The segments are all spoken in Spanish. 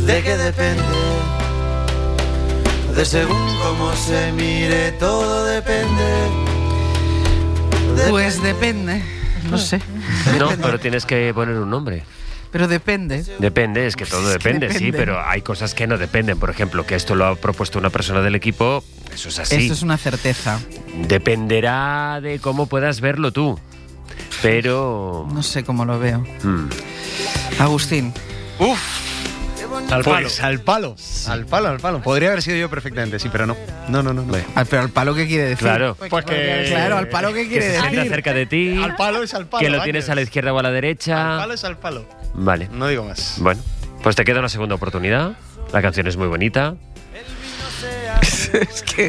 ¿De qué depende? De según cómo se mire, todo depende. Pues depende, no sé. No, pero tienes que poner un nombre. Pero depende. Depende, es que todo depende, sí, depende. pero hay cosas que no dependen. Por ejemplo, que esto lo ha propuesto una persona del equipo, eso es así. Esto es una certeza. Dependerá de cómo puedas verlo tú, pero... No sé cómo lo veo. Agustín. Pues al palo. Podría haber sido yo perfectamente, sí, pero no. No. Pero al palo, ¿qué quiere decir? Claro, Pues que... Claro, al palo, ¿qué que quiere se sienta decir? cerca de ti, Al palo es al palo. que lo vaya. tienes a la izquierda o a la derecha. Al palo es al palo. Vale, No digo más. bueno, pues te queda una segunda oportunidad. La canción es muy bonita. Es que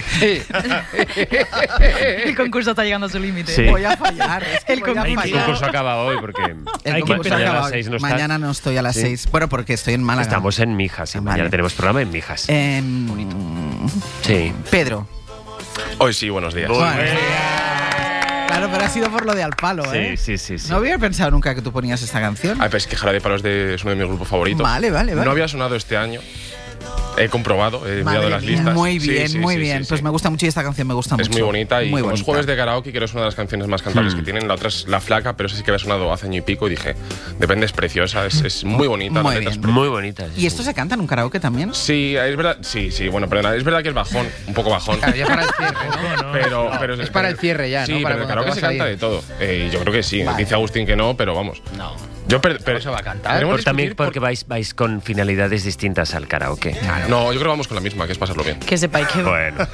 El concurso está llegando a su límite. Sí. voy a fallar. Es que El voy a concurso. El fallar. concurso acaba hoy porque El concurso mañana a acaba las hoy. 6 no estás. Mañana no estoy a las Sí. 6. Bueno, porque estoy en Málaga. Estamos en Mijas y Vale. mañana tenemos programa en Mijas. Sí. Pedro. Hoy sí, buenos días. Bueno. Claro, pero ha sido por lo de al palo, ¿eh? Sí. No había pensado nunca que tú ponías esta canción. Ay, pero es que Jarabe de Palo es uno de mis grupos favoritos. Vale. No había sonado este año. He comprobado, he mirado Madre las mía, listas. Muy Sí, bien, sí, muy sí, bien. sí, Pues sí. me gusta mucho y esta canción me gusta mucho. Es muy bonita y Muy como es bonita. jueves de karaoke, que es una de las canciones más cantables que tienen. La otra es La Flaca, pero esa sí que había sonado hace año y pico y dije, depende, es preciosa, es muy bonita. Muy la letra es bien. Muy bonita. ¿Y esto se canta en un karaoke también? Sí, es verdad. Sí, bueno, perdona. Es verdad que es bajón, un poco bajón. Claro, ya para el cierre, ¿no? Pero Es para el cierre ya, sí, ¿no? Para pero en el cuando karaoke te se vas a canta ir. de todo. Yo creo que sí. Vale. Dice Agustín que no, pero vamos. No. Pero se va a cantar. queremos También discutir porque vais con finalidades distintas al karaoke. No, yo creo que vamos con la misma, que es pasarlo bien. Que sepáis que Bueno.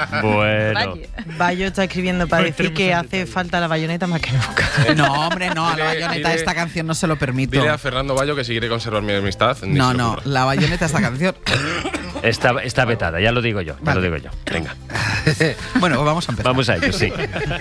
Bayo está escribiendo para decir que hace falta la bayoneta más que nunca. No, hombre, no. A la Dile- bayoneta dile- esta canción no se lo permito. Dile a Fernando Bayo que si quiere conservar mi amistad. ni No, se le no. ocurra. La bayoneta esta canción. Está vetada, ya lo digo yo. Vale. Venga, Bueno, pues vamos a empezar. vamos a ello, sí.